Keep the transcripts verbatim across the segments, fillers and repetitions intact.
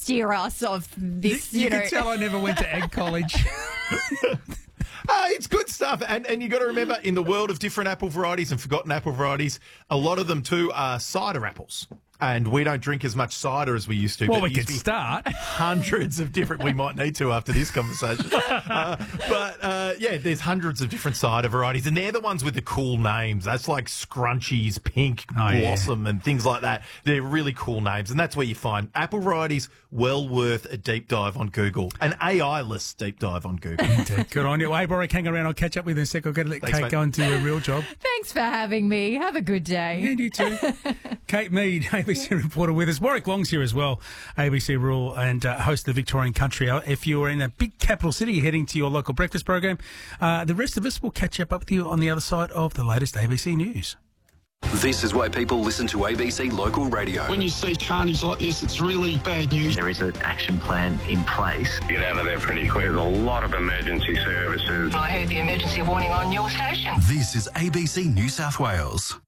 steer us of this, You, you, you know. can tell I never went to Ag College. Uh, it's good stuff. And, and you got to remember, in the world of different apple varieties and forgotten apple varieties, a lot of them too are cider apples. And we don't drink as much cider as we used to. Well, but we it used could to be start. Hundreds of different, we might need to after this conversation. Uh, but, uh, yeah, there's hundreds of different cider varieties. And they're the ones with the cool names. That's like Scrunchies, Pink, Oh, yeah. Blossom, and things like that. They're really cool names. And that's where you find apple varieties well worth a deep dive on Google. An A I-less deep dive on Google. Good on you. Hey, Warwick, hang around. I'll catch up with you in a sec. I've got to let Thanks, Kate mate. go into your real job. Thanks for having me. Have a good day. And you too. Kate Mead, A B C reporter with us. Warwick Long's here as well, A B C Rural and uh, host of the Victorian Country Hour. If you're in a big capital city heading to your local breakfast program, uh, the rest of us will catch up with you on the other side of the latest A B C News. This is why people listen to A B C Local Radio. When you see carnage like this, it's really bad news. There is an action plan in place. Get out of there pretty quick. There's a lot of emergency services. I heard the emergency warning on your station. This is A B C New South Wales.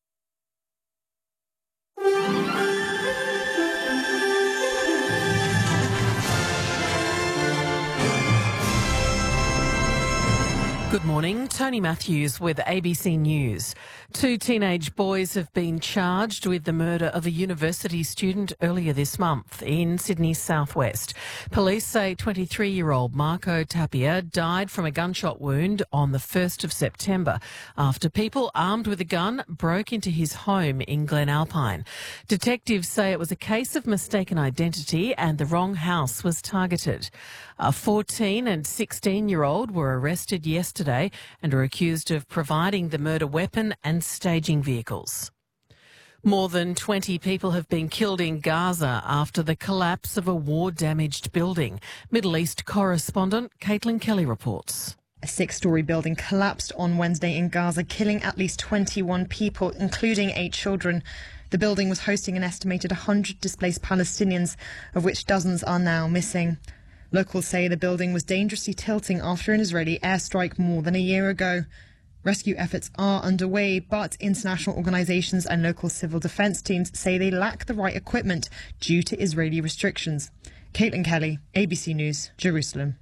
Good morning, Tony Matthews with A B C News. Two teenage boys have been charged with the murder of a university student earlier this month in Sydney's southwest. Police say twenty-three-year-old Marco Tapia died from a gunshot wound on the first of September after people armed with a gun broke into his home in Glen Alpine. Detectives say it was a case of mistaken identity and the wrong house was targeted. A fourteen and sixteen-year-old were arrested yesterday and are accused of providing the murder weapon and staging vehicles. More than twenty people have been killed in Gaza after the collapse of a war-damaged building. Middle East correspondent Caitlin Kelly reports. A six-storey building collapsed on Wednesday in Gaza, killing at least twenty-one people, including eight children. The building was hosting an estimated one hundred displaced Palestinians, of which dozens are now missing. Locals say the building was dangerously tilting after an Israeli airstrike more than a year ago. Rescue efforts are underway, but international organisations and local civil defence teams say they lack the right equipment due to Israeli restrictions. Caitlin Kelly, A B C News, Jerusalem.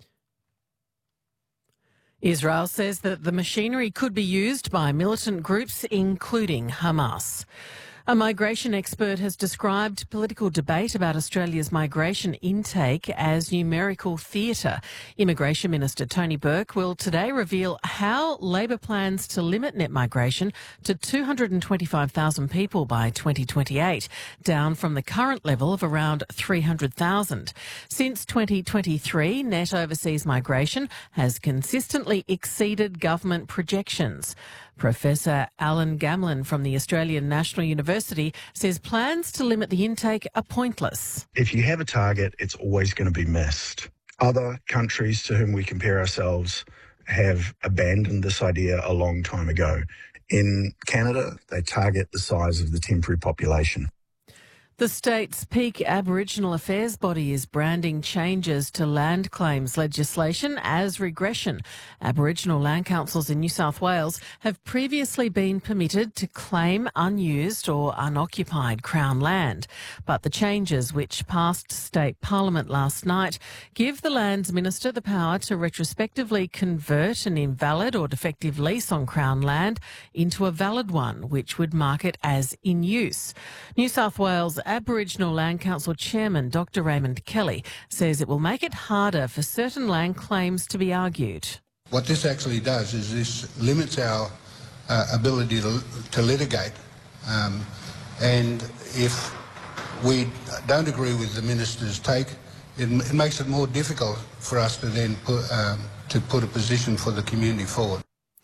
Israel says that the machinery could be used by militant groups, including Hamas. A migration expert has described political debate about Australia's migration intake as numerical theatre. Immigration Minister Tony Burke will today reveal how Labor plans to limit net migration to two hundred twenty-five thousand people by twenty twenty-eight, down from the current level of around three hundred thousand. Since twenty twenty-three, net overseas migration has consistently exceeded government projections. Professor Alan Gamlin from the Australian National University says plans to limit the intake are pointless. If you have a target, it's always going to be missed. Other countries to whom we compare ourselves have abandoned this idea a long time ago. In Canada, they target the size of the temporary population. The state's peak Aboriginal affairs body is branding changes to land claims legislation as regression. Aboriginal land councils in New South Wales have previously been permitted to claim unused or unoccupied Crown land. But the changes, which passed state parliament last night, give the Lands Minister the power to retrospectively convert an invalid or defective lease on Crown land into a valid one, which would mark it as in use. New South Wales Aboriginal Land Council Chairman Doctor Raymond Kelly says it will make it harder for certain land claims to be argued. What this actually does is this limits our uh, ability to, to litigate, um, and if we don't agree with the minister's take, it, it makes it more difficult for us to then put, um, to put a position for the community forward.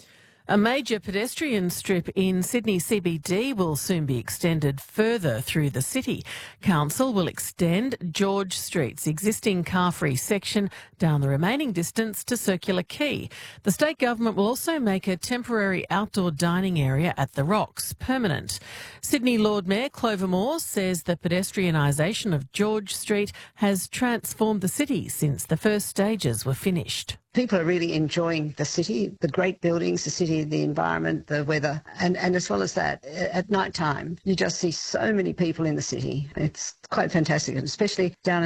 A major pedestrian strip in Sydney C B D will soon be extended further through the city. Council will extend George Street's existing car-free section down the remaining distance to Circular Quay. The state government will also make a temporary outdoor dining area at the Rocks permanent. Sydney Lord Mayor Clover Moore says the pedestrianisation of George Street has transformed the city since the first stages were finished. People are really enjoying the city, the great buildings, the city, the environment, the weather. And, and as well as that, at night time, you just see so many people in the city. It's quite fantastic, especially down